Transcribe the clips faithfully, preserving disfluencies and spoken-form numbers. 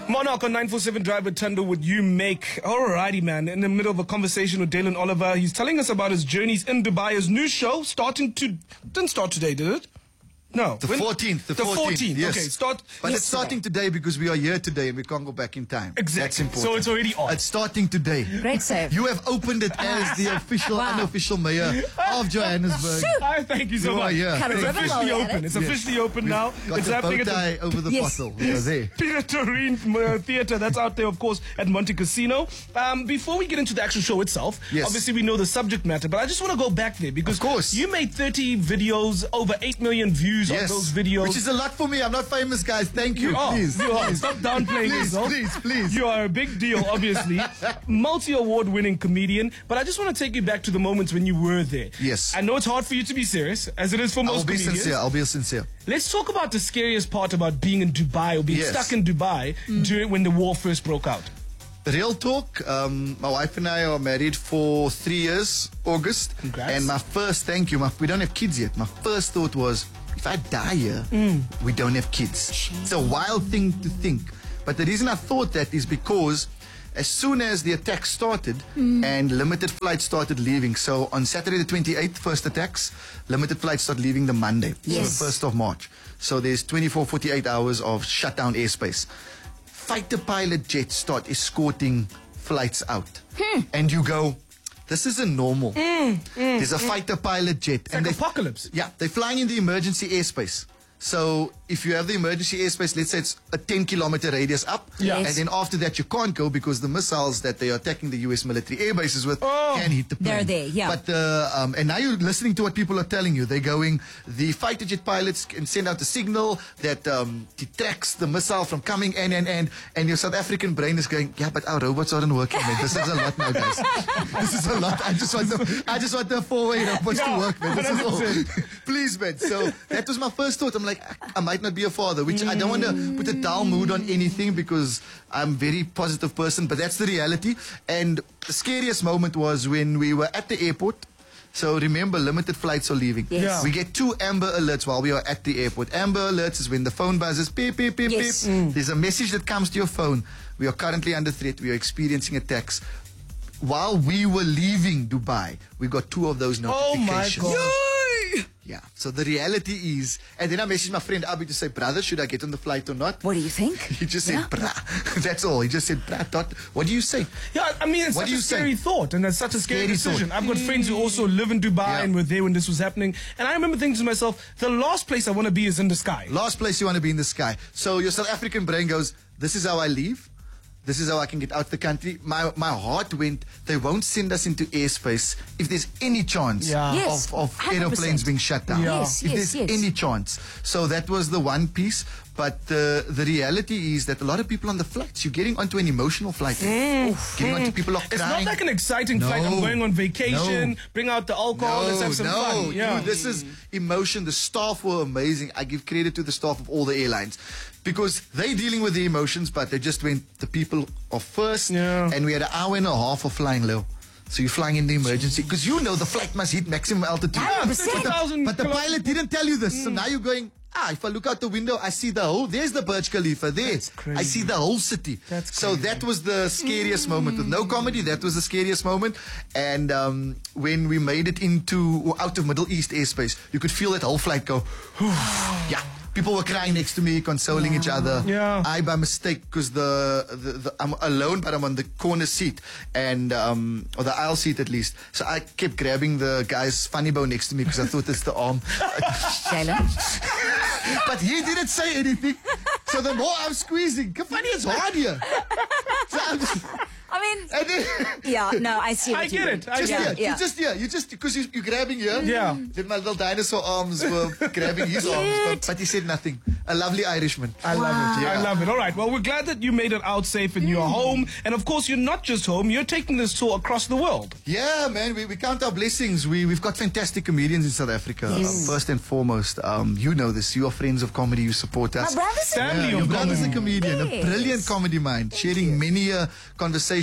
Monarch on nine forty-seven Drive with Thando, would you make? Alrighty, man. In the middle of a conversation with Dalen Oliver, he's telling us about his journeys in Dubai. His new show starting to didn't start today, did it? No. The when? fourteenth. The, the fourteenth. Yes. Okay, start. But yes, it's starting today because we are here today and we can't go back in time. Exactly. That's important. So it's already on. It's starting today. Great save. You have opened it as the official, Wow. unofficial mayor of Johannesburg. I thank you so You are much. here. Cut a It's ribbon officially while we're at open. it. It's Yes. officially open now. Got It's the happening bow at the tie over the Yes. bottle. We are there. Peter Torine uh, Theatre. That's out there, of course, at Monte Casino. Um, before we get into the actual show itself, Yes. obviously we know the subject matter, but I just want to go back there because Of course. you made thirty videos, over eight million views Yes. on those videos. Which is a lot for me. I'm not famous, guys. Thank you. You are. Please. You are. Stop downplaying Please, yourself. please, please. You are a big deal, obviously. Multi-award winning comedian. But I just want to take you back to the moments when you were there. Yes. I know it's hard for you to be serious, as it is for most I'll be comedians. sincere. I'll be sincere. Let's talk about the scariest part about being in Dubai or being Yes. stuck in Dubai during when the war first broke out. Real talk, um, my wife and I are married for three years, August. Congrats. And my first, thank you, my, we don't have kids yet. My first thought was, if I die here, we don't have kids. It's a wild thing to think. But the reason I thought that is because as soon as the attack started and limited flights started leaving, so on Saturday the twenty-eighth, first attacks, limited flights started leaving the Monday, Yes. the first of March. So there's twenty-four, forty-eight hours of shutdown airspace. Fighter pilot jets start escorting flights out. And you go, this isn't normal. There's a fighter pilot jet. It's and like they, apocalypse. yeah, they're flying in the emergency airspace. So if you have the emergency airspace, let's say it's a ten kilometer radius up, Yeah. Yes. and then after that you can't go because the missiles that they are attacking the U S military air bases with Oh. can hit the plane. They're there, yeah. But uh, um, and now you're listening to what people are telling you. They're going, the fighter jet pilots can send out a signal that um, detracts the missile from coming and and and and your South African brain is going, yeah, but our robots aren't working, man. This is a lot now, guys. This is a lot. I just want the I just want the four-way robots Yeah, to work, man. This is all. one hundred percent. Please, man. So that was my first thought. I'm like, I, I might not be a father, which I don't want to put a dull mood on anything because I'm a very positive person, but that's the reality. And the scariest moment was when we were at the airport. So remember, limited flights are leaving. Yes. Yeah. We get two amber alerts while we are at the airport. Amber alerts is when the phone buzzes, beep, beep, beep, Yes. beep. There's a message that comes to your phone. We are currently under threat. We are experiencing attacks. While we were leaving Dubai, we got two of those Oh my notifications. God. Yeah. So the reality is, and then I messaged my friend Abby to say, brother, should I get on the flight or not? What do you think? He just said, Yeah. brah. That's all. He just said, brah, dot. What do you say? Yeah, I mean, it's What such do a you say? scary thought, and it's such a scary, Scary decision. thought. I've got friends who also live in Dubai Yeah. and were there when this was happening, and I remember thinking to myself, the last place I want to be is in the sky. Last place you want to be in the sky. So your South African brain goes, this is how I leave. This is how I can get out the country. My my heart went, they won't send us into airspace if there's any chance Yeah. Yes, of, of one hundred percent. aeroplanes being shut down. Yeah. Yes, if yes, there's yes. any chance. So that was the one piece. But uh, the reality is that a lot of people on the flights, you're getting onto an emotional flight. Getting onto people are It's not crying. like an exciting No. flight. I'm going on vacation, No. bring out the alcohol, let's have some no, fun. Yeah. dude, this is emotion. The staff were amazing. I give credit to the staff of all the airlines because they're dealing with the emotions, but they just went, the people are first. Yeah. And we had an hour and a half of flying low. So you're flying in the emergency because you know the flight must hit maximum altitude. one hundred percent. But the, thousand but the pilot didn't tell you this. So now you're going, ah, if I look out the window, I see the whole, there's the Burj Khalifa there. That's crazy. I see the whole city. That's so crazy. that was the scariest moment. With no comedy, that was the scariest moment. And um, when we made it into, or out of Middle East airspace, you could feel that whole flight go, yeah. People were crying next to me, consoling each other. Yeah. I, by mistake, because the, the, the I'm alone, but I'm on the corner seat, and um, or the aisle seat at least. So I kept grabbing the guy's funny bone next to me because I thought it's the arm. Jalen? But he didn't say anything. So the more I'm squeezing, Kafani is hard here. So I'm just, I mean, and then, yeah, no, I see what I you get mean. it. I just get here, it. yeah. you just here, you just because you, you're grabbing here. Yeah. Then my little dinosaur arms were grabbing his arms, but, but he said nothing. A lovely Irishman. I love it. Yeah. I love it. All right. Well, we're glad that you made it out safe and you're home. And of course, you're not just home. You're taking this tour across the world. Yeah, man, we, we count our blessings. We, we've got fantastic comedians in South Africa. Yes. Um, first and foremost, um, you know this. You are friends of comedy. You support us. My brother's a Family Yeah, of your brother's a comedy. comedian, Yes. a brilliant comedy mind, sharing many a conversation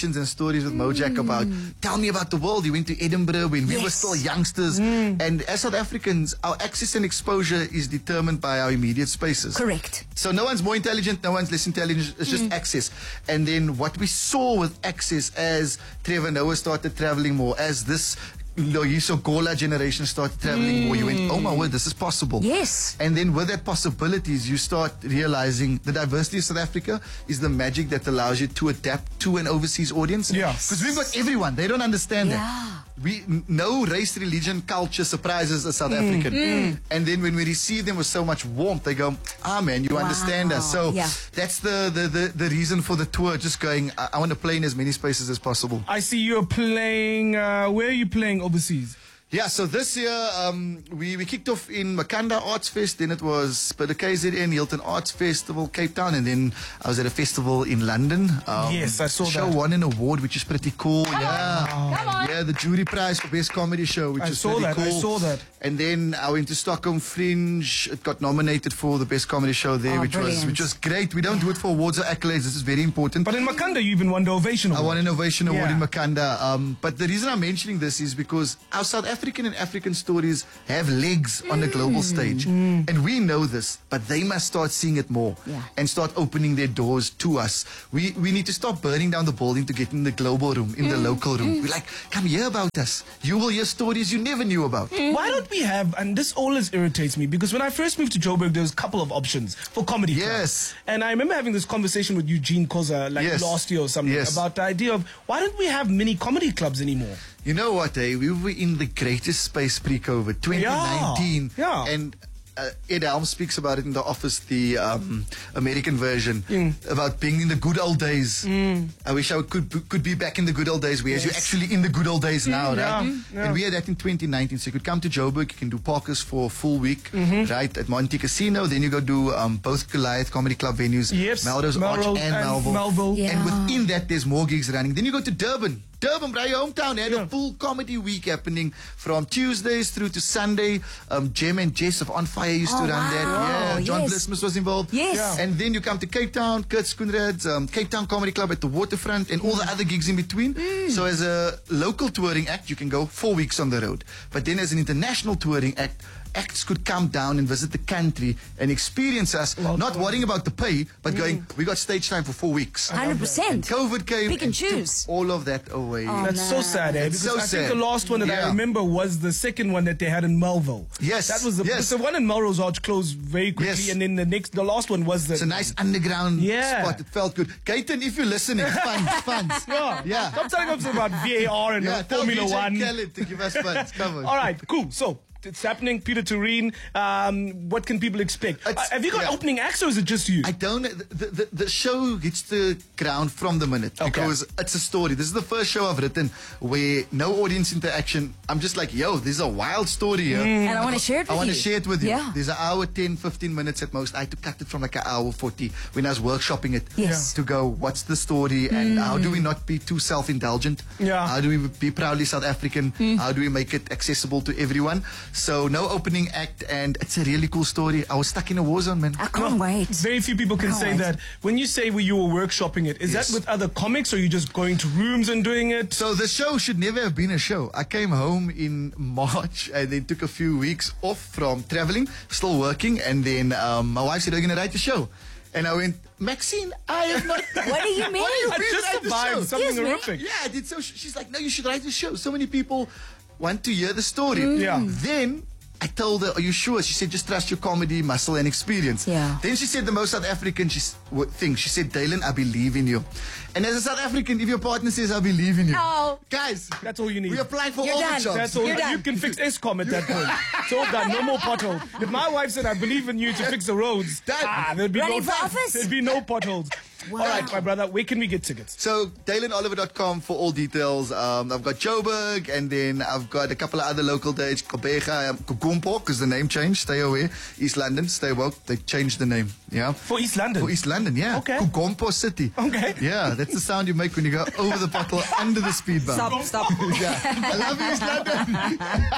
conversations and stories with Mojack about, tell me about the world. He went to Edinburgh when we were Yes. still youngsters. And as South Africans, our access and exposure is determined by our immediate spaces. Correct. So no one's more intelligent, no one's less intelligent. It's just access. And then what we saw with access as Trevor Noah started traveling more, as this Loyiso Gola generation started traveling more, you went, oh my word, this is possible. Yes. And then with that possibilities, you start realizing the diversity of South Africa is the magic that allows you to adapt to an overseas audience. Yeah. Because we've got everyone. They don't understand Yeah. that. We n- no race, religion, culture surprises a South African. And then when we receive them with so much warmth, they go, ah man, you Wow. understand us. So Yeah. that's the, the, the, the reason for the tour, just going, I, I want to play in as many spaces as possible. I see you're playing. Uh, where are you playing overseas? Yeah, so this year um, we, we kicked off in Makanda Arts Fest, then it was by the K Z N, Hilton Arts Festival, Cape Town, and then I was at a festival in London. Um, Yes, I saw the show that. won an award, which is pretty cool. yeah, Come on. yeah, the jury prize for best comedy show, which I is saw pretty that, I cool. saw that. And then I went to Stockholm Fringe. It got nominated for the best comedy show there, Oh, which was brilliant. which was great. We don't do it for awards or accolades. This is very important. But in Makanda, you even won the ovation I award. won an Innovation Award Yeah. in Makanda. Um, but the reason I'm mentioning this is because our South African and African stories have legs on the global stage. And we know this, but they must start seeing it more Yeah. and start opening their doors to us. We we need to stop burning down the building to get in the global room, in the local room. We're like, come hear about us. You will hear stories you never knew about. Why don't we have, and this always irritates me, because when I first moved to Joburg, there was a couple of options for comedy clubs. Yes. And I remember having this conversation with Eugene Koza like Yes. last year or something Yes. about the idea of why don't we have mini comedy clubs anymore? You know what, eh? We were in the greatest space pre-COVID, twenty nineteen. Yeah, yeah. And uh, Ed Helm speaks about it in The Office, the um, American version, about being in the good old days. I wish I could could be back in the good old days, whereas you're actually in the good old days now, yeah, right? yeah. And we had that in twenty nineteen. So you could come to Joburg, you can do Parkers for a full week, right, at Monte Casino. Then you go do um, both Goliath Comedy Club venues, Yes, Melrose Arch Melrose and, and Melville. Melville. Yeah. And within that, there's more gigs running. Then you go to Durban. Durban, right, your hometown, had Yeah. a full comedy week happening from Tuesdays through to Sunday. Um, Jem and Jess of On Fire used Oh, to run that. wow. Yeah, John Yes. Blismus was involved. Yes. Yeah. And then you come to Cape Town, Kurt Skoenrad's um, Cape Town Comedy Club at the Waterfront, and all the other gigs in between. So as a local touring act, you can go four weeks on the road. But then as an international touring act, acts could come down and visit the country and experience us, Well, not worrying about the pay, but going, we got stage time for four weeks. one hundred percent. COVID came Pick and took choose. all of that away. Oh, That's so no. sad, eh? It's Because so I think sad. the last one that I Yeah. remember was the second one that they had in Melville. Yes, That was the, yes. the one in Melrose Arch closed very quickly, Yes. and then the next, the last one was the. It's a nice underground Yeah. spot. It felt good. Gaten, if you're listening, funds, funds. Yeah. Yeah. Stop telling us about V A R and Yeah, uh, tell Formula V J One. Khaled to give us funds. Come on. All right, cool. So it's happening. Peter Tureen. Um, what can people expect? Uh, It's- have you got yeah. opening acts, or is it just you? I don't. The, the, the show hits the ground from the minute Okay. because it's a story. This is the first show I've written where no audience interaction. I'm just like, yo, this is a wild story here. And I want to share it with I want you. to share it with you. Yeah. There's an hour, ten, fifteen minutes at most. I had to cut it from like an hour forty when I was workshopping it. Yes. To go, what's the story and how do we not be too self-indulgent? Yeah. How do we be proudly South African? How do we make it accessible to everyone? So no opening act, and it's a really cool story. I was stuck in a war zone, man. I can't wait. Very few people can Can't say wait. that. When you say well, you were workshopping it, is Yes. that with other comics, or are you just going to rooms and doing it? So the show should never have been a show. I came home in March and then took a few weeks off from traveling, still working, and then um, my wife said, "Are you going to write the show?" And I went, "Maxine, I have not." What do you mean? What do you I mean just write the survived show? something Excuse me? horrific. Yeah, I did. So sh- she's like, "No, you should write the show." So many people want to hear the story. Yeah. Then I told her, "Are you sure?" She said, "Just trust your comedy, muscle, and experience." Yeah. Then she said the most South African she's, w- thing. She said, "Dalen, I believe in you." And as a South African, if your partner says, "I believe in you," Oh. guys, That's all you need. we're applying for You're all done. the jobs. That's all. You're You done. can fix ESCOM at that point. It's all done. No more potholes. If my wife said, "I believe in you to fix the roads," Done. ah, there'd be Running no for office? There'd be no potholes. Wow. All right, my brother. Where can we get tickets? So, dalen oliver dot com for all details. Um, I've got Joburg, and then I've got a couple of other local dates. Kobega, um, Kugumpo, because the name changed. Stay away. East London, stay woke. They changed the name. Yeah. For East London. For East London, yeah. Okay. Kugompo City. Okay. Yeah, that's the sound you make when you go over the bottle under the speed bump. Stop, stop. Yeah. I love you, East London.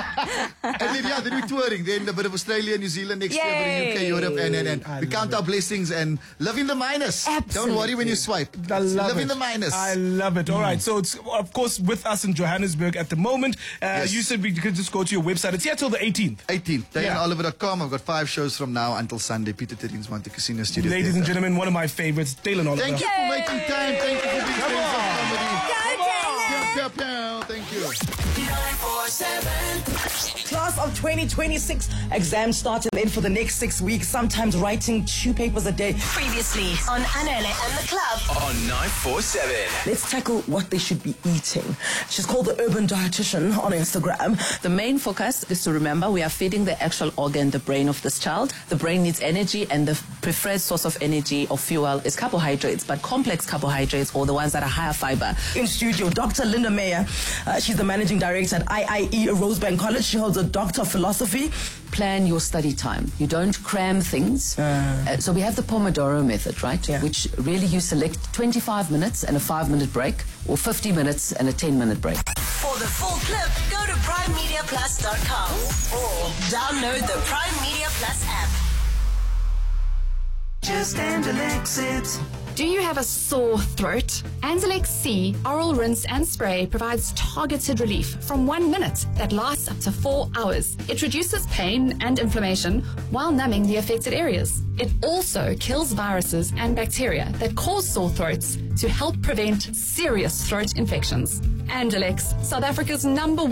And then, yeah, then we're touring. Then a bit of Australia, New Zealand next year, a bit of U K, Yay. Europe, and, and, and I we love count it. our blessings and living the minus. Don't Absolutely. worry when you swipe. I love Live it. in the minus. I love it. All right. So it's, of course, with us in Johannesburg at the moment. Uh, Yes. You said we could just go to your website. It's here till the eighteenth. eighteenth. Dalen Yeah. Oliver dot com. I've got five shows from now until Sunday. Peter Terrine's Monte Casino Studios. Ladies Theatre. and gentlemen, one of my favorites, Dalen Oliver. Thank you for making time. Thank you for being Come friends of on. comedy. Go, Dalen! Pew, pew, pew. Thank you. nine four seven. Class of twenty twenty-six exams starting in for the next six weeks, sometimes writing two papers a day. Previously on Anele and the Club. On nine four seven. Let's tackle what they should be eating. She's called the Urban Dietitian on Instagram. The main focus is to remember we are feeding the actual organ, the brain of this child. The brain needs energy, and the preferred source of energy or fuel is carbohydrates, but complex carbohydrates or the ones that are higher fiber. In studio, Doctor Linda Meyer. Uh, she's the managing director at I I E Rosebank College. She holds a Doctor of Philosophy. Plan your study time. You don't cram things. Uh, so we have the Pomodoro method, right? Yeah. Which really you select twenty-five minutes and a five minute break, or fifty minutes and a ten minute break. For the full clip, go to prime media plus dot com or download the Prime Media Plus app. Just Angelex it. Do you have a sore throat? Anzalex C Oral Rinse and Spray provides targeted relief from one minute that lasts up to four hours. It reduces pain and inflammation while numbing the affected areas. It also kills viruses and bacteria that cause sore throats to help prevent serious throat infections. Anzalex, South Africa's number one